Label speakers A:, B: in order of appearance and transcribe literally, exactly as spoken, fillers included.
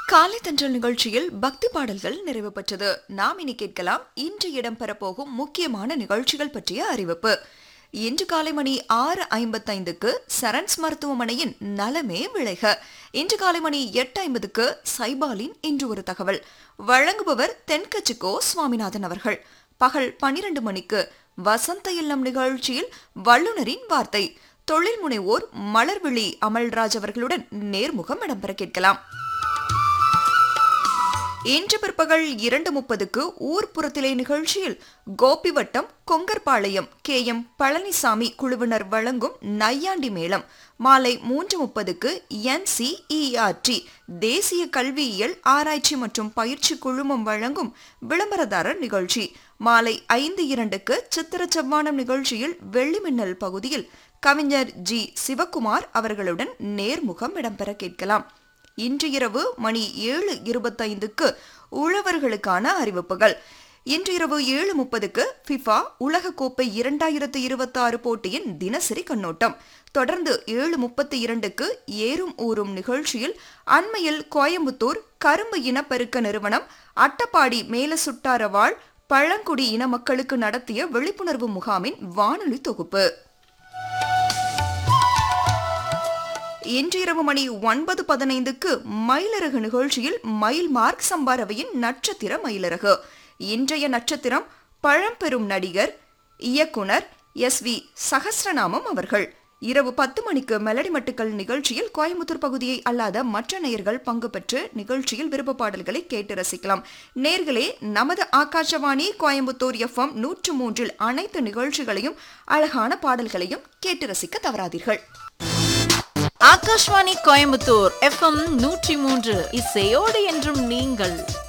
A: காலை தென்றல் நிகழ்ச்சியில் பக்தி பாடல்கள் நிறைவு பெற்றது. நாம் இனி கேட்கலாம் இன்று இடம்பெறப்போகும் முக்கியமான நிகழ்ச்சிகள் பற்றிய அறிவிப்பு. இன்று காலை மணி ஆறு ஐம்பத்தைந்துக்கு சரண்ஸ் மருத்துவமனையின் நலமே விளைக. இன்று காலை மணி எட்டு ஐம்பதுக்கு சைபாலின் இன்று ஒரு தகவல் வழங்குபவர் தென்கட்சிக்கோ சுவாமிநாதன் அவர்கள். பகல் பனிரெண்டு மணிக்கு வசந்த இல்லம் நிகழ்ச்சியில் வல்லுநரின் வார்த்தை தொழில் முனைவோர் மலர்விழி அமல்ராஜ் அவர்களுடன் நேர்முகம் இடம்பெற கேட்கலாம். இன்று பிற்பகல் இரண்டு முப்பதுக்கு ஊர்ப்புறத்திலே நிகழ்ச்சியில் கோபிவட்டம் கொங்கர்பாளையம் கே எம் பழனிசாமி குழுவினர் வழங்கும் நையாண்டி மேளம். மாலை மூன்று முப்பதுக்கு N C E R D தேசிய கல்வியியல் ஆராய்ச்சி மற்றும் பயிற்சி குழுமம் வழங்கும் விளம்பரதாரர் நிகழ்ச்சி. மாலை ஐந்து இரண்டுக்கு சித்திர செவ்வானம் நிகழ்ச்சியில் வெள்ளிமின்னல் பகுதியில் கவிஞர் ஜி சிவகுமார் அவர்களுடன் நேர்முகம் இடம்பெற கேட்கலாம். இன்று இரவு மணி ஏழு இருபத்தைந்துக்கு உழவர்களுக்கான அறிவிப்புகள். இன்று இரவு ஏழு முப்பதுக்கு ஃபிஃபா உலகக்கோப்பை இரண்டாயிரத்து இருபத்தி ஆறு போட்டியின் தினசரி கண்ணோட்டம். தொடர்ந்து ஏழு முப்பத்தி இரண்டுக்கு ஏறும் ஊறும் நிகழ்ச்சியில் அண்மையில் கோயம்புத்தூர் கரும்பு இனப்பெருக்க நிறுவனம் அட்டப்பாடி மேலசுட்டாரவாழ் பழங்குடி இன மக்களுக்கு நடத்திய விழிப்புணர்வு முகாமின் வானொலி தொகுப்பு. இன்று இரவு மணி ஒன்பது பதினைந்துக்கு மயிலரகு நிகழ்ச்சியில் மயில் மார்க் சம்பாரவையின் நட்சத்திர மயிலரகு. இன்றைய நட்சத்திரம் பழம்பெரும் நடிகர் இயக்குனர் எஸ் வி சகஸ்ரநாமம் அவர்கள். இரவு பத்து மணிக்கு மெலடி மட்டுக்கள் நிகழ்ச்சியில் கோயம்புத்தூர் பகுதியை அல்லாத மற்ற நேயர்கள் பங்கு பெற்று நிகழ்ச்சியில் விருப்ப பாடல்களை கேட்டு ரசிக்கலாம். நேயர்களே, நமது ஆகாஷவாணி கோயம்புத்தூர் எஃப் எம் நூற்று மூன்றில் அனைத்து நிகழ்ச்சிகளையும் அழகான பாடல்களையும் கேட்டு ரசிக்க தவறாதீர்கள்.
B: ஆகாஷ்வாணி கோயம்புத்தூர் எஃப் எம் நூற்றி மூன்று இசையோடு என்றும் நீங்கள்.